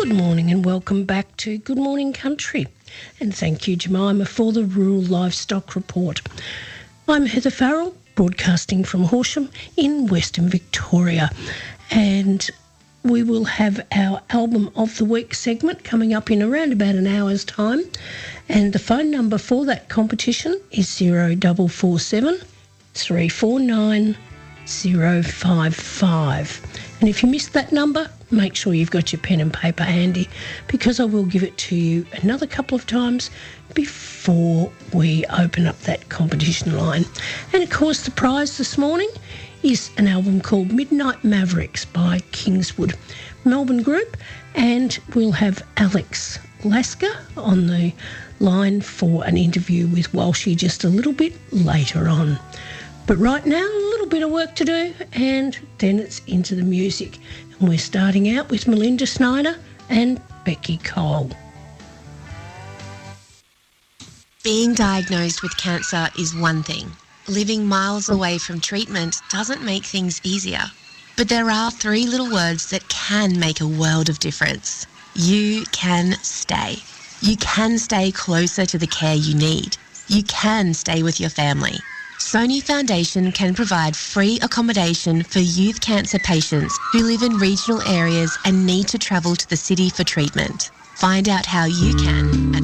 Good morning and welcome back to Good Morning Country. And thank you, Jemima, for the Rural Livestock Report. I'm Heather Farrell, broadcasting from Horsham in Western Victoria. And we will have our Album of the Week segment coming up in around about an hour's time. And the phone number for that competition is 0447 349 055. And if you missed that number, make sure you've got your pen and paper handy, because I will give it to you another couple of times before we open up that competition line. And of course, the prize this morning is an album called Midnight Mavericks by Kingswood Melbourne Group, and we'll have Alex Lasker on the line for an interview with Walshy just a little bit later on. But right now, a little bit of work to do, and then it's into the music. And we're starting out with Melinda Snyder and Becky Cole. Being diagnosed with cancer is one thing. Living miles away from treatment doesn't make things easier. But there are 3 little words that can make a world of difference. You can stay. You can stay closer to the care you need. You can stay with your family. Sony Foundation can provide free accommodation for youth cancer patients who live in regional areas and need to travel to the city for treatment. Find out how you can at